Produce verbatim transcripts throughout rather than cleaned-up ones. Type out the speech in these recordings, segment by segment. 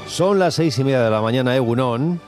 Son las seis y media de la mañana, Egunon.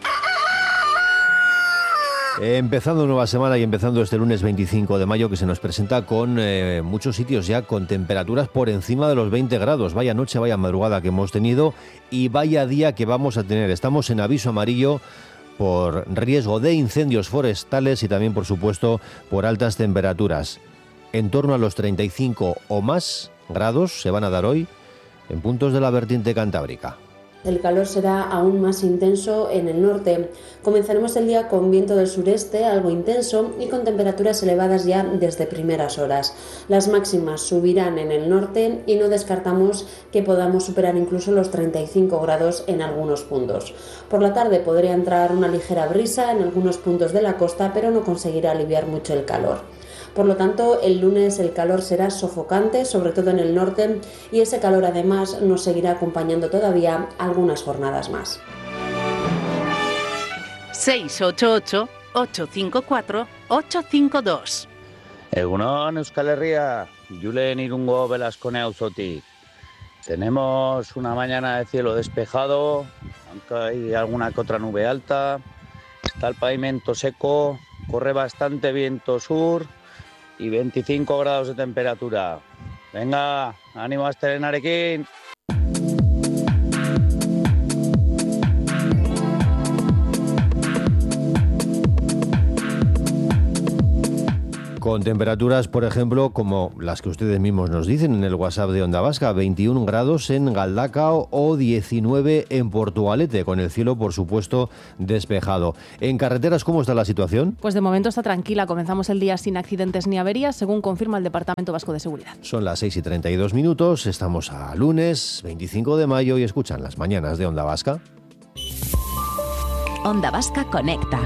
Empezando nueva semana y empezando este lunes veinticinco de mayo, que se nos presenta con eh, muchos sitios ya con temperaturas por encima de los veinte grados. Vaya noche, vaya madrugada que hemos tenido y vaya día que vamos a tener. Estamos en aviso amarillo por riesgo de incendios forestales y también, por supuesto, por altas temperaturas. En torno a los treinta y cinco o más grados se van a dar hoy en puntos de la vertiente cantábrica. El calor será aún más intenso en el norte. Comenzaremos el día con viento del sureste, algo intenso, y con temperaturas elevadas ya desde primeras horas. Las máximas subirán en el norte y no descartamos que podamos superar incluso los treinta y cinco grados en algunos puntos. Por la tarde podría entrar una ligera brisa en algunos puntos de la costa, pero no conseguirá aliviar mucho el calor. Por lo tanto, el lunes el calor será sofocante, sobre todo en el norte, y ese calor además nos seguirá acompañando todavía algunas jornadas más. seis ocho ocho, ocho cinco cuatro, ocho cinco dos. Egunon, Euskal Herria, Julen Irungo Velascone Auzotik. Tenemos una mañana de cielo despejado, aunque hay alguna que otra nube alta. Está el pavimento seco, corre bastante viento sur y veinticinco grados de temperatura. Venga, ánimo a Estelenarekin. Con temperaturas, por ejemplo, como las que ustedes mismos nos dicen en el WhatsApp de Onda Vasca, veintiún grados en Galdacao o diecinueve en Portugalete, con el cielo, por supuesto, despejado. En carreteras, ¿cómo está la situación? Pues de momento está tranquila. Comenzamos el día sin accidentes ni averías, según confirma el Departamento Vasco de Seguridad. Son las seis y treinta y dos minutos, estamos a lunes veinticinco de mayo y escuchan las mañanas de Onda Vasca. Onda Vasca Conecta.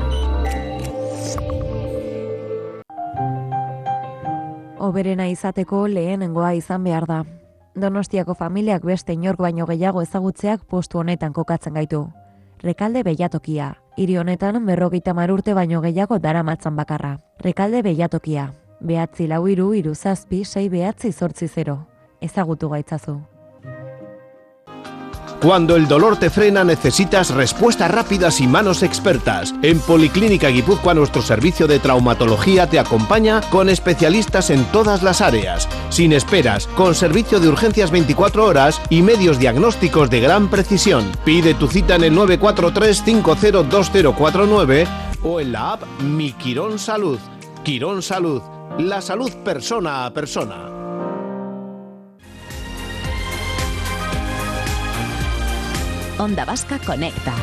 Oberena izateko lehenengoa izan behar da. Donostiako familiak beste inork baino gehiago ezagutzeak postu honetan kokatzen gaitu. Rekalde Beilatokia. Hiri honetan berrogeita hamar urte baino gehiago daramatzan bakarra. Rekalde Beilatokia. Behatzi lau hiru hiru zazpi sei behatzi zortzi zero. Ezagutu gaitzazu. Cuando el dolor te frena, necesitas respuestas rápidas y manos expertas. En Policlínica Guipúzcoa, nuestro servicio de traumatología te acompaña con especialistas en todas las áreas, sin esperas, con servicio de urgencias veinticuatro horas y medios diagnósticos de gran precisión. Pide tu cita en el nueve cuatro tres cinco cero dos cero cuatro nueve o en la app Mi Quirón Salud. Quirón Salud, la salud persona a persona. Onda Vasca Conecta.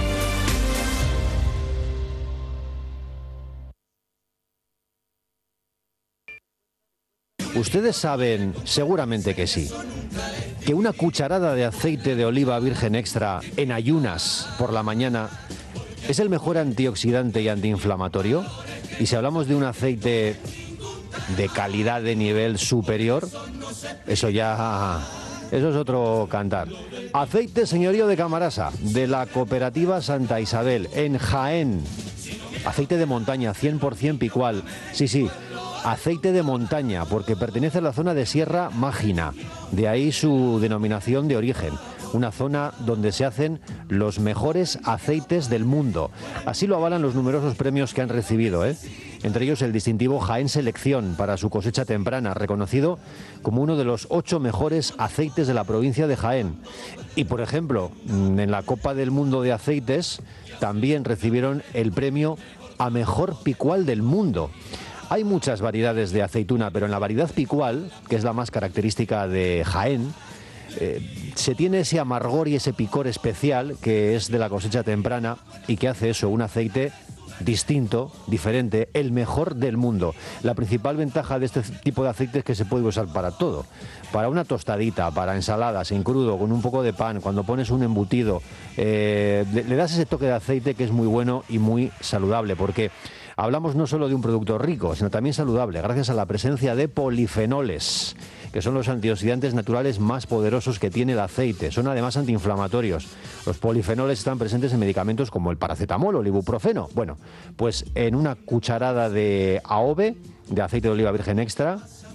Ustedes saben, seguramente que sí, que una cucharada de aceite de oliva virgen extra en ayunas por la mañana es el mejor antioxidante y antiinflamatorio. Y si hablamos de un aceite de calidad de nivel superior, eso ya... Eso es otro cantar. Aceite Señorío de Camarasa, de la cooperativa Santa Isabel, en Jaén. Aceite de montaña, cien por ciento picual. Sí, sí, aceite de montaña, porque pertenece a la zona de Sierra Mágina. De ahí su denominación de origen. Una zona donde se hacen los mejores aceites del mundo. Así lo avalan los numerosos premios que han recibido, ¿eh? Entre ellos el distintivo Jaén Selección para su cosecha temprana, reconocido como uno de los ocho mejores aceites de la provincia de Jaén. Y, por ejemplo, en la Copa del Mundo de Aceites también recibieron el premio a Mejor Picual del Mundo. Hay muchas variedades de aceituna, pero en la variedad picual, que es la más característica de Jaén, Eh, se tiene ese amargor y ese picor especial que es de la cosecha temprana y que hace eso, un aceite distinto, diferente, el mejor del mundo. La principal ventaja de este tipo de aceite es que se puede usar para todo. Para una tostadita, para ensaladas, en crudo, con un poco de pan, cuando pones un embutido, eh, le, le das ese toque de aceite que es muy bueno y muy saludable, porque hablamos no solo de un producto rico, sino también saludable, gracias a la presencia de polifenoles, que son los antioxidantes naturales más poderosos que tiene el aceite. Son además antiinflamatorios. Los polifenoles están presentes en medicamentos como el paracetamol o el ibuprofeno. Bueno, pues en una cucharada de A O V E, de aceite de oliva virgen extra,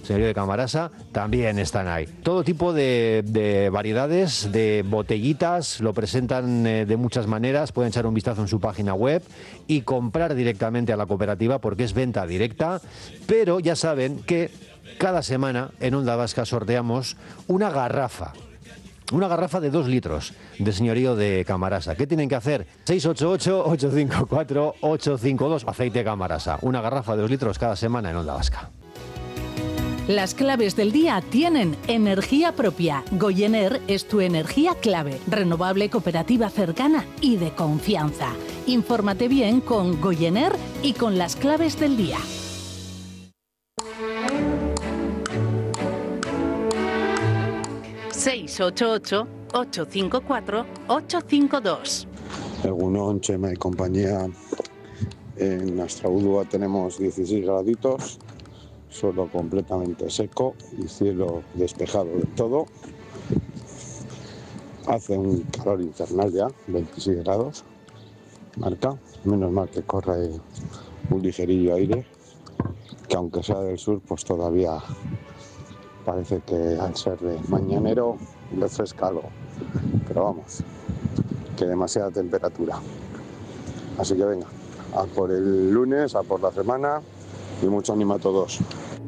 Señorío de Camarasa, también están ahí. Todo tipo de, de variedades, de botellitas, lo presentan eh, de muchas maneras. Pueden echar un vistazo en su página web y comprar directamente a la cooperativa porque es venta directa. Pero ya saben que cada semana en Onda Vasca sorteamos una garrafa. Una garrafa de dos litros de Señorío de Camarasa. ¿Qué tienen que hacer? seis ocho ocho, ocho cinco cuatro, ocho cinco dos. Aceite Camarasa. Una garrafa de dos litros cada semana en Onda Vasca. Las claves del día tienen energía propia. Goyener es tu energía clave. Renovable, cooperativa cercana y de confianza. Infórmate bien con Goyener y con las claves del día. seis ocho ocho, ocho cinco cuatro, ocho cinco dos. Egunon, Chema y compañía. En Astraudúa tenemos dieciséis graditos, suelo completamente seco y cielo despejado del todo. Hace un calor infernal ya, veintiséis grados, marca. Menos mal que corre un ligerillo aire, que aunque sea del sur, pues todavía parece que al ser de mañanero refresca algo, pero vamos, que demasiada temperatura. Así que venga, a por el lunes, a por la semana y mucho ánimo a todos.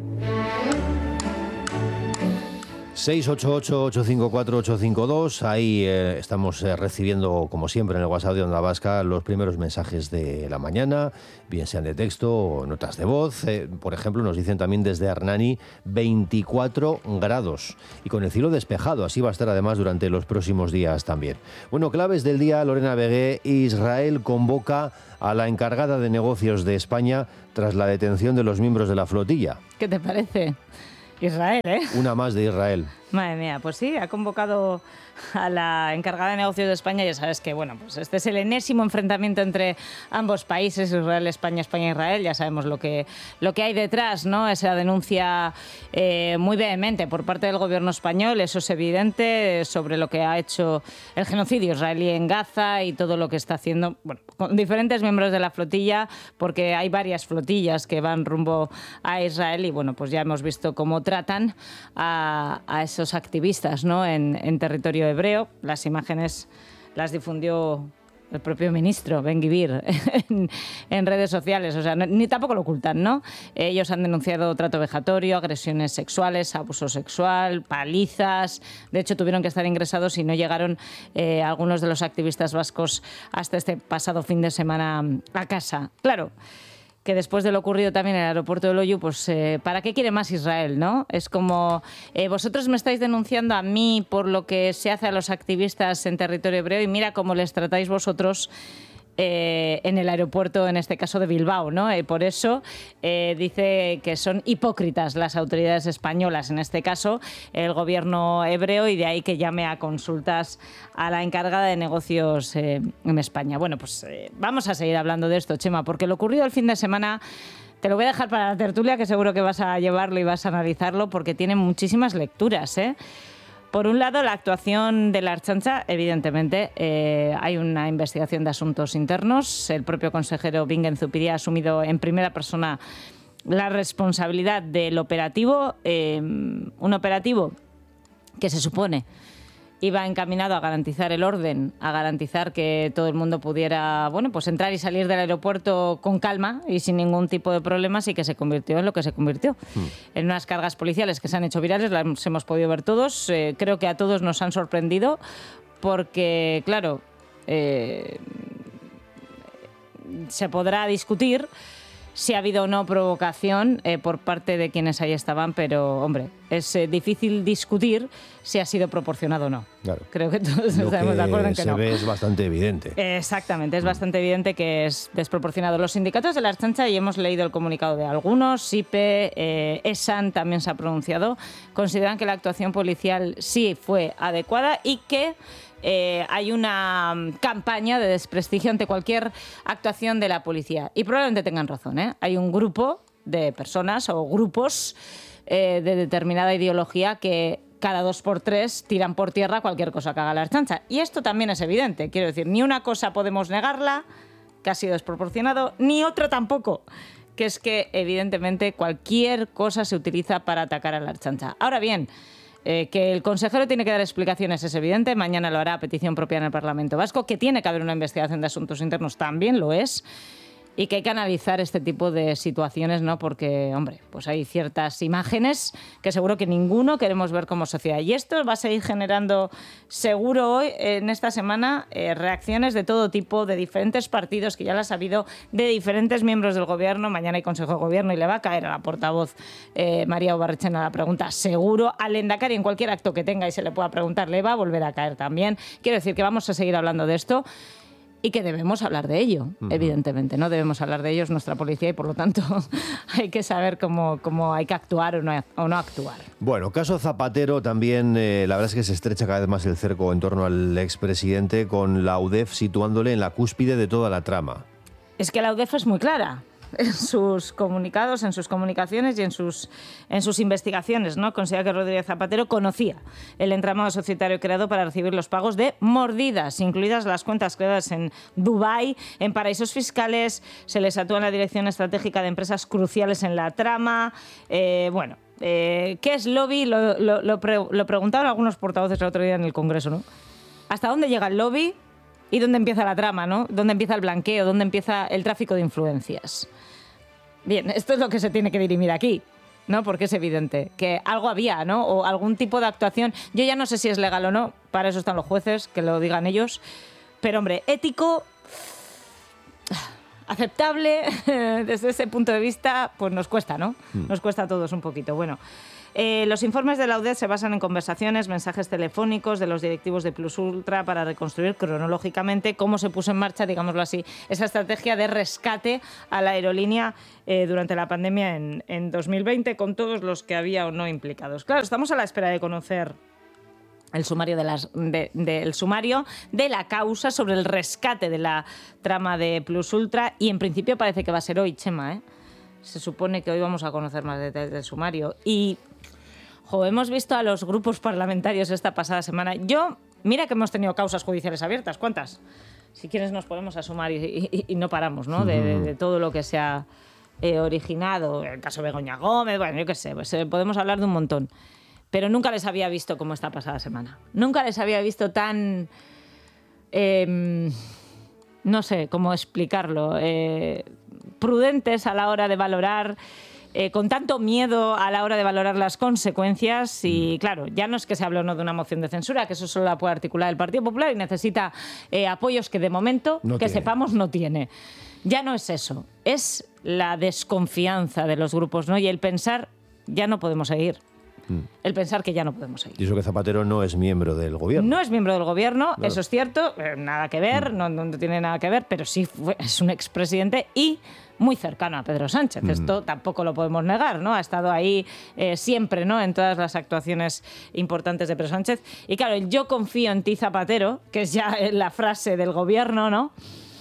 seis ocho ocho, ocho cinco cuatro, ocho cinco dos. Ahí eh, estamos eh, recibiendo, como siempre, en el WhatsApp de Onda Vasca los primeros mensajes de la mañana, bien sean de texto o notas de voz. Eh, por ejemplo, nos dicen también desde Hernani veinticuatro grados y con el cielo despejado. Así va a estar además durante los próximos días también. Bueno, claves del día, Lorena Begué. Israel convoca a la encargada de negocios de España tras la detención de los miembros de la flotilla. ¿Qué te parece? Israel, ¿eh? Una más de Israel. Madre mía, pues sí, ha convocado a la encargada de negocios de España. Ya sabes que, bueno, pues este es el enésimo enfrentamiento entre ambos países, Israel, España, España, Israel. Ya sabemos lo que, lo que hay detrás, ¿no? Esa denuncia eh, muy vehemente por parte del gobierno español, eso es evidente, sobre lo que ha hecho el genocidio israelí en Gaza y todo lo que está haciendo, bueno, con diferentes miembros de la flotilla, porque hay varias flotillas que van rumbo a Israel y, bueno, pues ya hemos visto cómo tratan a, a esos activistas, ¿no? en, en territorio hebreo. Las imágenes las difundió el propio ministro Ben-Gvir en, en redes sociales, o sea, no, ni tampoco lo ocultan, ¿no? Ellos han denunciado trato vejatorio, agresiones sexuales, abuso sexual, palizas. De hecho, tuvieron que estar ingresados y no llegaron eh, algunos de los activistas vascos hasta este pasado fin de semana a casa. Claro, que después de lo ocurrido también en el aeropuerto de Loiu, pues eh, ¿para qué quiere más Israel, no? Es como, eh, vosotros me estáis denunciando a mí por lo que se hace a los activistas en territorio hebreo y mira cómo les tratáis vosotros eh, en el aeropuerto, en este caso de Bilbao, ¿no? Eh, por eso eh, dice que son hipócritas las autoridades españolas, en este caso el gobierno hebreo, y de ahí que llame a consultas a la encargada de negocios eh, en España. Bueno, pues eh, vamos a seguir hablando de esto, Chema, porque lo ocurrido el fin de semana te lo voy a dejar para la tertulia, que seguro que vas a llevarlo y vas a analizarlo, porque tiene muchísimas lecturas, ¿eh? Por un lado, la actuación de la Ertzaintza, evidentemente, eh, hay una investigación de asuntos internos. El propio consejero Bingen Zupiria ha asumido en primera persona la responsabilidad del operativo, eh, un operativo que se supone iba encaminado a garantizar el orden, a garantizar que todo el mundo pudiera, bueno, pues entrar y salir del aeropuerto con calma y sin ningún tipo de problemas, y que se convirtió en lo que se convirtió. Mm. En unas cargas policiales que se han hecho virales, las hemos podido ver todos. Eh, creo que a todos nos han sorprendido porque, claro, eh, se podrá discutir si ha habido o no provocación eh, por parte de quienes ahí estaban, pero, hombre, es eh, difícil discutir si ha sido proporcionado o no. Claro. Creo que todos Lo estamos que de acuerdo en que se no. ve es bastante evidente. Exactamente, es bastante evidente que es desproporcionado. Los sindicatos de la Ertzaintza, y hemos leído el comunicado de algunos, SIPE, eh, ESAN también se ha pronunciado, consideran que la actuación policial sí fue adecuada y que Eh, hay una campaña de desprestigio ante cualquier actuación de la policía. Y probablemente tengan razón, ¿eh? Hay un grupo de personas o grupos eh, de determinada ideología que cada dos por tres tiran por tierra cualquier cosa que haga la Ertzaintza. Y esto también es evidente. Quiero decir, ni una cosa podemos negarla, que ha sido desproporcionado, ni otra tampoco, que es que evidentemente cualquier cosa se utiliza para atacar a la Ertzaintza. Ahora bien, eh, que el consejero tiene que dar explicaciones es evidente, mañana lo hará a petición propia en el Parlamento Vasco, que tiene que haber una investigación de asuntos internos también lo es, y que hay que analizar este tipo de situaciones, ¿no? Porque, hombre, pues hay ciertas imágenes que seguro que ninguno queremos ver como sociedad. Y esto va a seguir generando, seguro hoy, en esta semana, eh, reacciones de todo tipo, de diferentes partidos, que ya las ha habido, de diferentes miembros del Gobierno. Mañana hay Consejo de Gobierno y le va a caer a la portavoz eh, María Obarrechena la pregunta. Seguro al Lehendakari, en cualquier acto que tenga y se le pueda preguntar, le va a volver a caer también. Quiero decir que vamos a seguir hablando de esto. Y que debemos hablar de ello, uh-huh. evidentemente. No debemos hablar de ello, es nuestra policía y, por lo tanto, hay que saber cómo, cómo hay que actuar o no, o no actuar. Bueno, caso Zapatero también, eh, la verdad es que se estrecha cada vez más el cerco en torno al expresidente, con la U D E F situándole en la cúspide de toda la trama. Es que la U D E F es muy clara en sus comunicados, en sus comunicaciones y en sus, en sus investigaciones, ¿no? Considera que Rodríguez Zapatero conocía el entramado societario creado para recibir los pagos de mordidas, incluidas las cuentas creadas en Dubái, en paraísos fiscales, se les atúa en la dirección estratégica de empresas cruciales en la trama. Eh, bueno, eh, ¿qué es lobby? Lo, lo, lo, pre, lo preguntaron algunos portavoces el otro día en el Congreso, ¿no? ¿Hasta dónde llega el lobby? ¿Y dónde empieza la trama, no? ¿Dónde empieza el blanqueo? ¿Dónde empieza el tráfico de influencias? Bien, esto es lo que se tiene que dirimir aquí, ¿no? Porque es evidente que algo había, ¿no? O algún tipo de actuación. Yo ya no sé si es legal o no, para eso están los jueces, que lo digan ellos. Pero, hombre, ético, aceptable, desde ese punto de vista, pues nos cuesta, ¿no? Nos cuesta a todos un poquito. Bueno, eh, los informes de la U D E F se basan en conversaciones, mensajes telefónicos de los directivos de Plus Ultra para reconstruir cronológicamente cómo se puso en marcha, digámoslo así, esa estrategia de rescate a la aerolínea eh, durante la pandemia en, en dos mil veinte, con todos los que había o no implicados. Claro, estamos a la espera de conocer el sumario de, las, de, de, el sumario de la causa sobre el rescate de la trama de Plus Ultra, y en principio parece que va a ser hoy, Chema, ¿eh? Se supone que hoy vamos a conocer más detalles del sumario. Y jo, hemos visto a los grupos parlamentarios esta pasada semana. Yo, mira que hemos tenido causas judiciales abiertas. ¿Cuántas? Si quieres nos podemos a sumar y, y, y no paramos, ¿no? De, de, de todo lo que se ha eh, originado. El caso Begoña Gómez, bueno, yo qué sé, pues, eh, podemos hablar de un montón. Pero nunca les había visto como esta pasada semana. Nunca les había visto tan... Eh, no sé cómo explicarlo. Eh, prudentes a la hora de valorar, eh, con tanto miedo a la hora de valorar las consecuencias. Y claro, ya no es que se hable o no de una moción de censura, que eso solo la puede articular el Partido Popular y necesita eh, apoyos que de momento, no que tiene. sepamos, no tiene. Ya no es eso, es la desconfianza de los grupos, ¿no? Y el pensar, ya no podemos seguir. El pensar que ya no podemos seguir. Y eso que Zapatero no es miembro del gobierno. No es miembro del gobierno, claro. Eso es cierto, eh, nada que ver, mm. no, no tiene nada que ver, pero sí fue, es un expresidente y muy cercano a Pedro Sánchez. Mm. Esto tampoco lo podemos negar, ¿no? Ha estado ahí eh, siempre, ¿no? En todas las actuaciones importantes de Pedro Sánchez. Y claro, el yo confío en ti, Zapatero, que es ya la frase del gobierno, ¿no?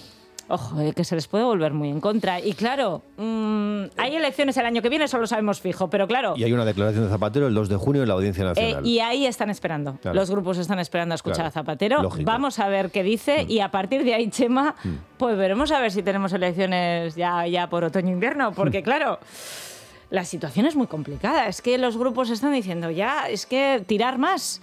Ojo, eh, que se les puede volver muy en contra. Y claro, mmm, hay elecciones el año que viene, eso lo sabemos fijo, pero claro... Y hay una declaración de Zapatero el dos de junio en la Audiencia Nacional. Eh, y ahí están esperando, claro. Los grupos están esperando a escuchar claro. a Zapatero. Lógico. Vamos a ver qué dice mm. y a partir de ahí, Chema, mm. pues veremos a ver si tenemos elecciones ya, ya por otoño-invierno, porque mm. claro... La situación es muy complicada, es que los grupos están diciendo ya, es que tirar más...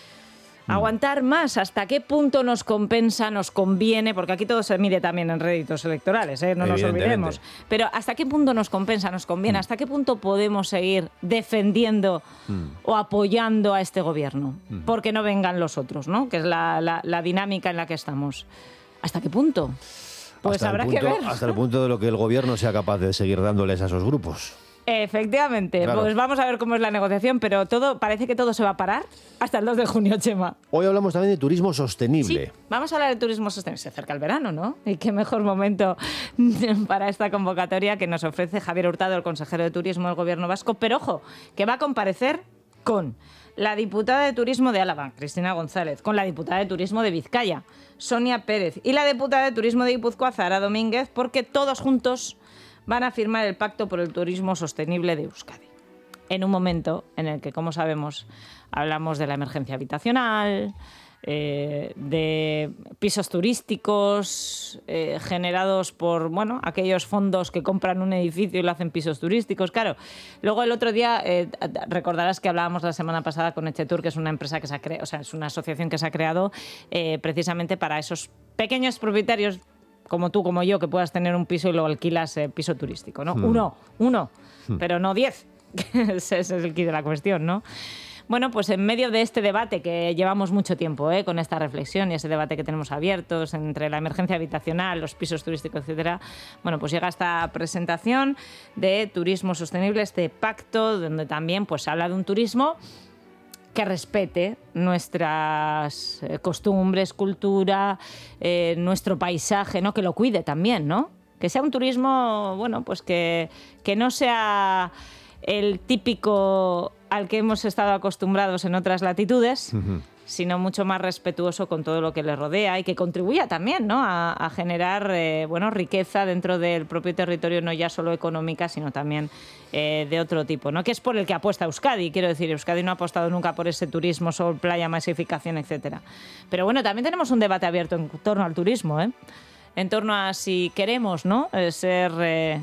Aguantar más, hasta qué punto nos compensa, nos conviene, porque aquí todo se mide también en réditos electorales, ¿eh? No nos olvidemos. Pero hasta qué punto nos compensa, nos conviene, mm. hasta qué punto podemos seguir defendiendo mm. o apoyando a este gobierno, mm. porque no vengan los otros, ¿no? Que es la, la, la dinámica en la que estamos. ¿Hasta qué punto? Pues hasta habrá punto, que ver. Hasta el punto de lo que el gobierno sea capaz de seguir dándoles a esos grupos. Efectivamente, claro. Pues vamos a ver cómo es la negociación, pero todo parece que todo se va a parar hasta el dos de junio, Chema. Hoy hablamos también de turismo sostenible. Sí, vamos a hablar de turismo sostenible. Se acerca el verano, ¿no? Y qué mejor momento para esta convocatoria que nos ofrece Javier Hurtado, el consejero de Turismo del Gobierno vasco. Pero ojo, que va a comparecer con la diputada de Turismo de Álava, Cristina González, con la diputada de Turismo de Vizcaya, Sonia Pérez, y la diputada de Turismo de Guipúzcoa, Zahara Domínguez, porque todos juntos van a firmar el Pacto por el Turismo Sostenible de Euskadi. En un momento en el que, como sabemos, hablamos de la emergencia habitacional, eh, de pisos turísticos eh, generados por, bueno, aquellos fondos que compran un edificio y lo hacen pisos turísticos. Claro, luego el otro día eh, recordarás que hablábamos la semana pasada con Etxetur, que es una empresa que se ha creado, o sea, es una asociación que se ha creado eh, precisamente para esos pequeños propietarios como tú, como yo, que puedas tener un piso y lo alquilas eh, piso turístico, ¿no? Hmm. Uno, uno, hmm. pero no diez. Ese es el quid de la cuestión, ¿no? Bueno, pues en medio de este debate que llevamos mucho tiempo, ¿eh? Con esta reflexión y ese debate que tenemos abiertos entre la emergencia habitacional, los pisos turísticos, etcétera, bueno, pues llega esta presentación de turismo sostenible, este pacto, donde también pues habla de un turismo que respete nuestras costumbres, cultura, eh, nuestro paisaje, ¿no? Que lo cuide también, ¿no? Que sea un turismo, bueno, pues que, que no sea el típico al que hemos estado acostumbrados en otras latitudes, uh-huh. sino mucho más respetuoso con todo lo que le rodea y que contribuya también, ¿no? a, a generar eh, bueno, riqueza dentro del propio territorio, no ya solo económica, sino también eh, de otro tipo, ¿no? Que es por el que apuesta Euskadi. Quiero decir, Euskadi no ha apostado nunca por ese turismo, sol, playa, masificación, etcétera. Pero bueno, también tenemos un debate abierto en torno al turismo, ¿eh? En torno a si queremos, ¿no? Eh, ser eh,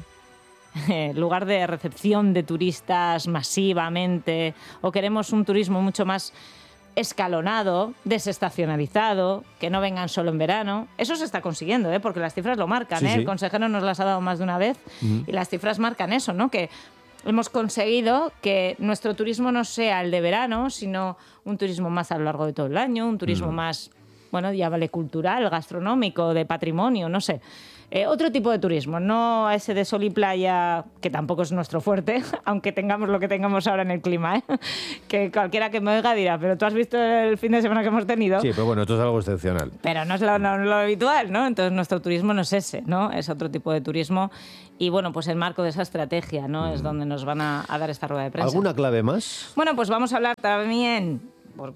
lugar de recepción de turistas masivamente, o queremos un turismo mucho más escalonado, desestacionalizado, que no vengan solo en verano. Eso se está consiguiendo, ¿eh? Porque las cifras lo marcan, sí, ¿eh? Sí. El consejero nos las ha dado más de una vez, uh-huh. y las cifras marcan eso, ¿no? Que hemos conseguido que nuestro turismo no sea el de verano, sino un turismo más a lo largo de todo el año, un turismo uh-huh. más, bueno, ya vale, cultural, gastronómico, de patrimonio, no sé. Eh, otro tipo de turismo, no a ese de sol y playa, que tampoco es nuestro fuerte, aunque tengamos lo que tengamos ahora en el clima, ¿eh? Que cualquiera que me oiga dirá, pero tú has visto el fin de semana que hemos tenido. Sí, pero bueno, esto es algo excepcional. Pero no es lo, no, lo habitual, ¿no? Entonces nuestro turismo no es ese, ¿no? Es otro tipo de turismo. Y bueno, pues el marco de esa estrategia, ¿no? Mm. Es donde nos van a, a dar esta rueda de prensa. ¿Alguna clave más? Bueno, pues vamos a hablar también,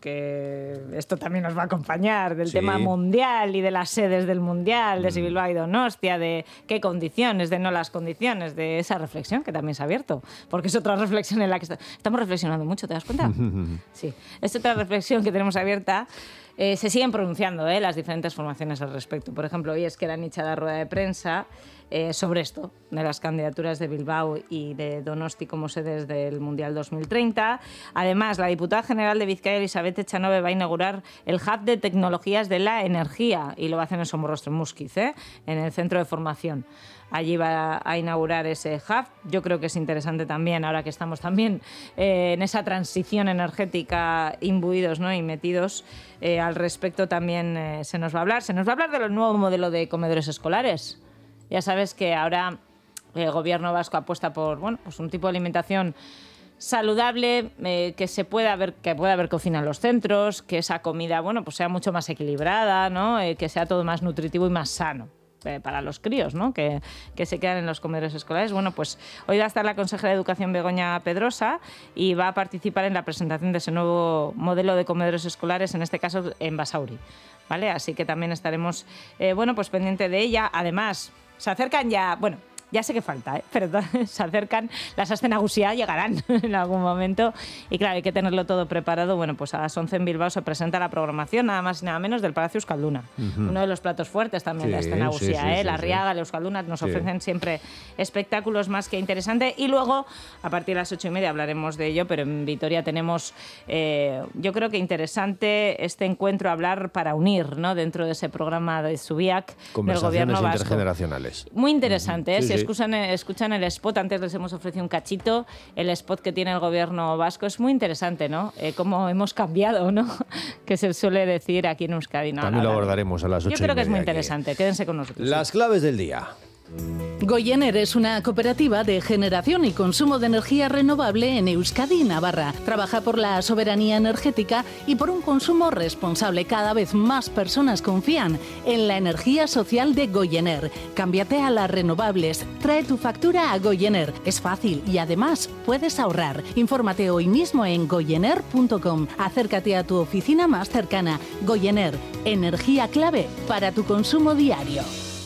porque esto también nos va a acompañar, del sí. tema mundial y de las sedes del mundial, de si Bilbao y Donostia, de qué condiciones, de no las condiciones, de esa reflexión que también se ha abierto, porque es otra reflexión en la que está... estamos reflexionando mucho, ¿te das cuenta? Sí, es otra reflexión que tenemos abierta. Eh, se siguen pronunciando ¿eh? las diferentes formaciones al respecto. Por ejemplo, hoy es que era nichada rueda de prensa eh, sobre esto, de las candidaturas de Bilbao y de Donosti como sedes del Mundial dos mil treinta. Además, la diputada general de Vizcaya, Elizabeth Echanove, va a inaugurar el Hub de Tecnologías de la Energía, y lo va a hacer en Somorrostro, en Muskiz, ¿eh? en el centro de formación. Allí va a inaugurar ese hub. Yo creo que es interesante también, ahora que estamos también eh, en esa transición energética imbuidos, ¿no? y metidos, eh, al respecto también eh, se nos va a hablar. Se nos va a hablar del nuevo modelo de comedores escolares. Ya sabes que ahora el gobierno vasco apuesta por, bueno, pues un tipo de alimentación saludable, eh, que se pueda ver, que pueda haber cocina en los centros, que esa comida, bueno, pues sea mucho más equilibrada, ¿no? eh, que sea todo más nutritivo y más sano para los críos, ¿no? que, que se quedan en los comedores escolares. Bueno, pues hoy va a estar la consejera de Educación, Begoña Pedrosa, y va a participar en la presentación de ese nuevo modelo de comedores escolares, en este caso en Basauri, ¿vale? Así que también estaremos, eh, bueno, pues pendiente de ella. Además, se acercan ya, bueno, ya sé que falta, ¿eh? pero se acercan, las Aste Nagusia llegarán en algún momento, y claro, hay que tenerlo todo preparado. Bueno, pues a las once en Bilbao se presenta la programación, nada más y nada menos, del Palacio Euskalduna. Uh-huh. Uno de los platos fuertes también sí, de Aste Nagusia, sí, sí, ¿eh? sí, la Riaga, sí. el Euskalduna, nos sí. ofrecen siempre espectáculos más que interesantes. Y luego, a partir de las ocho y media hablaremos de ello, pero en Vitoria tenemos, eh, yo creo que interesante este encuentro, hablar para unir, ¿no? Dentro de ese programa de Subiac del Gobierno vasco. Intergeneracionales. Muy interesante, uh-huh. ¿eh? sí, Si Escuchan, escuchan el spot, antes les hemos ofrecido un cachito, el spot que tiene el gobierno vasco, es muy interesante, ¿no? Eh, cómo hemos cambiado, ¿no? Que se suele decir aquí en Euskadi. No, También lo abordaremos a las ocho y media. Yo creo que es muy aquí. interesante, quédense con nosotros. Las sí. claves del día. Goyener es una cooperativa de generación y consumo de energía renovable en Euskadi y Navarra. Trabaja por la soberanía energética y por un consumo responsable. Cada vez más personas confían en la energía social de Goyener. Cámbiate a las renovables. Trae tu factura a Goyener. Es fácil y además puedes ahorrar. Infórmate hoy mismo en goyener punto com. Acércate a tu oficina más cercana. Goyener, energía clave para tu consumo diario.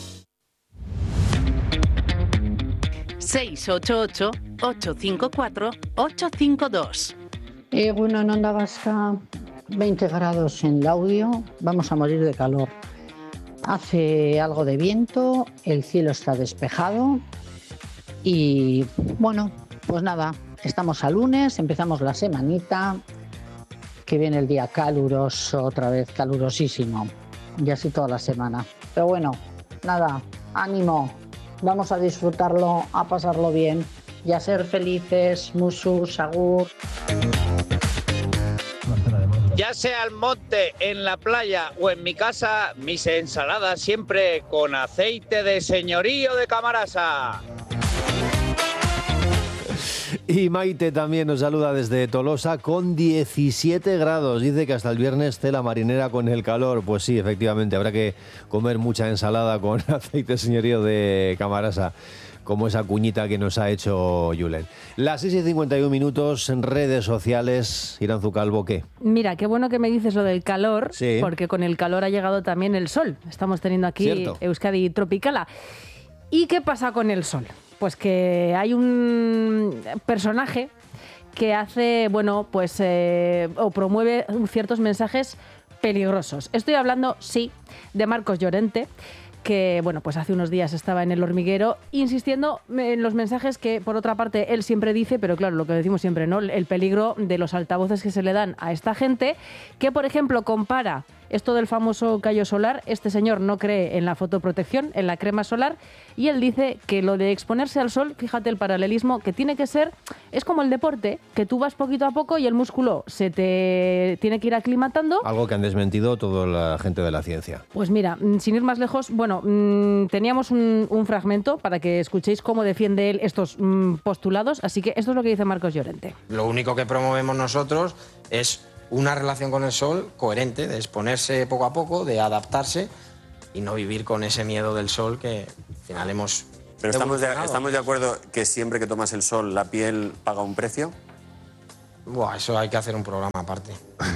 seis ocho ocho, ocho cinco cuatro, ocho cinco dos. Egunon, Onda Vasca. veinte grados en Laudio, vamos a morir de calor. Hace algo de viento, el cielo está despejado y bueno, pues nada, estamos a lunes, empezamos la semanita, que viene el día caluroso, otra vez calurosísimo, y así toda la semana. Pero bueno, nada, ánimo, vamos a disfrutarlo, a pasarlo bien y a ser felices, musus, agur. Ya sea al monte, en la playa o en mi casa, mis ensaladas siempre con aceite de señorío de Camarasa. Y Maite también nos saluda desde Tolosa con diecisiete grados. Dice que hasta el viernes tela marinera con el calor. Pues sí, efectivamente, habrá que comer mucha ensalada con aceite de señorío de Camarasa, como esa cuñita que nos ha hecho Julen. Las seis y cincuenta y uno minutos en redes sociales. Iranzu Calvo, ¿qué? Mira, qué bueno que me dices lo del calor, sí, porque con el calor ha llegado también el sol. Estamos teniendo aquí Cierto. Euskadi Tropicala. ¿Y qué pasa con el sol? Pues que hay un personaje que hace, bueno, pues, eh, o promueve ciertos mensajes peligrosos. Estoy hablando, sí, de Marcos Llorente, que, bueno, pues hace unos días estaba en El Hormiguero insistiendo en los mensajes que, por otra parte, él siempre dice, pero claro, lo que decimos siempre, ¿no? El peligro de los altavoces que se le dan a esta gente, que, por ejemplo, compara esto del famoso callo solar. Este señor no cree en la fotoprotección, en la crema solar, y él dice que lo de exponerse al sol, fíjate el paralelismo, que tiene que ser, es como el deporte, que tú vas poquito a poco y el músculo se te tiene que ir aclimatando. Algo que han desmentido toda la gente de la ciencia. Pues mira, sin ir más lejos, bueno, teníamos un, un fragmento para que escuchéis cómo defiende él estos mm, postulados, así que esto es lo que dice Marcos Llorente. Lo único que promovemos nosotros es una relación con el sol coherente, de exponerse poco a poco, de adaptarse y no vivir con ese miedo del sol que al final hemos... Pero estamos de, estamos de acuerdo que siempre que tomas el sol la piel paga un precio. Buah, eso hay que hacer un programa aparte.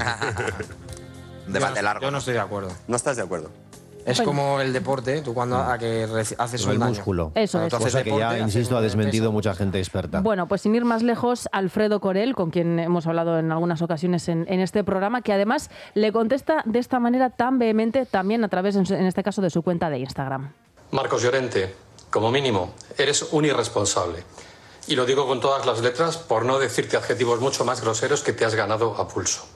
Debate yo no, largo. Yo no estoy de acuerdo. ¿No estás de acuerdo? Es como el deporte, tú cuando a que haces Pero un el daño. músculo. Eso Cuando es. tú haces Cosa que deporte, ya, insisto, ha desmentido mucha gente experta. Bueno, pues sin ir más lejos, Alfredo Corel, con quien hemos hablado en algunas ocasiones en, en este programa, que además le contesta de esta manera tan vehemente también a través, en, en este caso, de su cuenta de Instagram. Marcos Llorente, como mínimo, eres un irresponsable. Y lo digo con todas las letras por no decirte adjetivos mucho más groseros que te has ganado a pulso.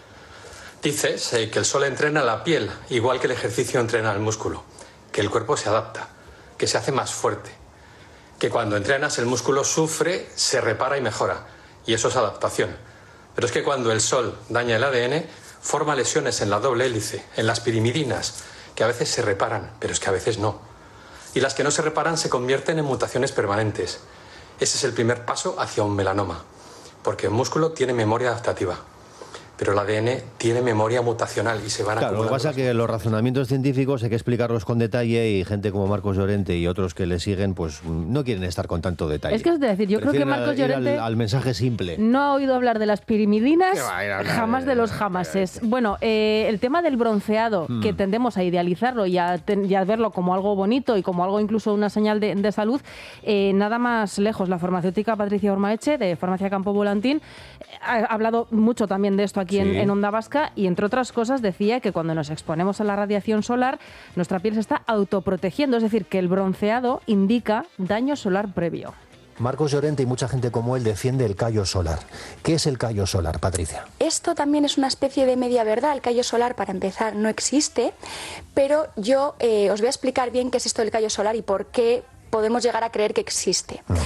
Dices eh, que el sol entrena la piel, igual que el ejercicio entrena el músculo. Que el cuerpo se adapta, que se hace más fuerte, que cuando entrenas el músculo sufre, se repara y mejora, y eso es adaptación. Pero es que cuando el sol daña el A D N, forma lesiones en la doble hélice, en las pirimidinas, que a veces se reparan, pero es que a veces no. Y las que no se reparan se convierten en mutaciones permanentes. Ese es el primer paso hacia un melanoma, porque el músculo tiene memoria adaptativa. Pero el A D N tiene memoria mutacional y se van a Claro, lo que pasa es que los razonamientos científicos hay que explicarlos con detalle y gente como Marcos Llorente y otros que le siguen pues no quieren estar con tanto detalle. Es que es decir, yo creo que Marcos Llorente al, al mensaje simple. No ha oído hablar de las pirimidinas, jamás de los jamases. Bueno, eh, el tema del bronceado, hmm. que tendemos a idealizarlo y a, ten, y a verlo como algo bonito y como algo incluso una señal de, de salud, eh, nada más lejos. La farmacéutica Patricia Ormaeche, de Farmacia Campo Volantín, ha hablado mucho también de esto aquí sí. en, en Onda Vasca, y entre otras cosas decía que cuando nos exponemos a la radiación solar, nuestra piel se está autoprotegiendo, es decir, que el bronceado indica daño solar previo. Marcos Llorente y mucha gente como él defiende el callo solar. ¿Qué es el callo solar, Patricia? Esto también es una especie de media verdad. El callo solar, para empezar, no existe, pero yo eh, os voy a explicar bien qué es esto del callo solar y por qué podemos llegar a creer que existe. No.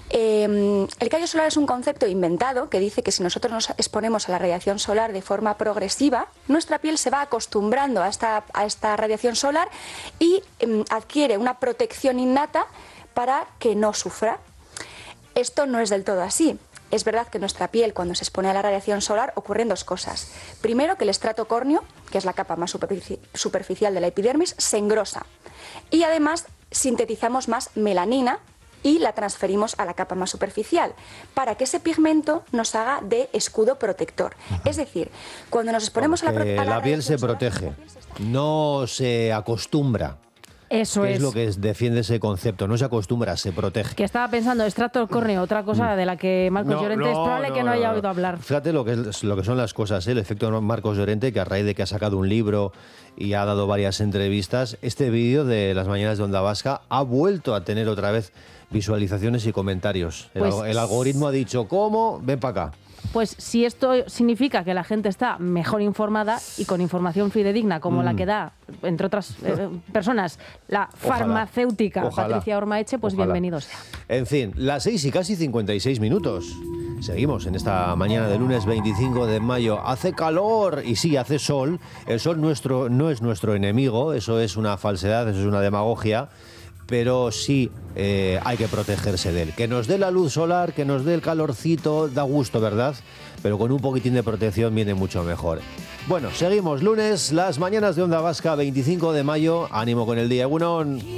Eh, el callo solar es un concepto inventado que dice que si nosotros nos exponemos a la radiación solar de forma progresiva, nuestra piel se va acostumbrando a esta, a esta radiación solar y eh, adquiere una protección innata para que no sufra. Esto no es del todo así. Es verdad que nuestra piel, cuando se expone a la radiación solar, ocurren dos cosas. Primero, que el estrato córneo, que es la capa más superfici- superficial de la epidermis, se engrosa. Y además sintetizamos más melanina y la transferimos a la capa más superficial para que ese pigmento nos haga de escudo protector. Uh-huh. Es decir, cuando nos exponemos a la, a la, la piel se protege, no se acostumbra. Eso que es. es lo que defiende ese concepto. No se acostumbra, se protege. Que estaba pensando, extracto córneo, otra cosa de la que Marcos No, Llorente no, es probable no, que no, no, haya no. oído hablar. Fíjate lo que, es, lo que son las cosas, ¿eh? El efecto Marcos Llorente, que a raíz de que ha sacado un libro y ha dado varias entrevistas, este vídeo de las mañanas de Onda Vasca ha vuelto a tener otra vez visualizaciones y comentarios. El, Pues- alg- el algoritmo ha dicho, ¿cómo? Ven para acá. Pues si esto significa que la gente está mejor informada y con información fidedigna como Mm. la que da, entre otras eh, personas, la Ojalá. farmacéutica Ojalá. Patricia Ormaeche, pues Ojalá. bienvenido sea. En fin, las seis y casi cincuenta y seis minutos. Seguimos en esta mañana de lunes veinticinco de mayo. Hace calor y sí, hace sol. El sol nuestro no es nuestro enemigo, eso es una falsedad, eso es una demagogia. Pero sí eh, hay que protegerse de él. Que nos dé la luz solar, que nos dé el calorcito, da gusto, ¿verdad? Pero con un poquitín de protección viene mucho mejor. Bueno, seguimos lunes, las mañanas de Onda Vasca, veinticinco de mayo. Ánimo con el día, Egunon.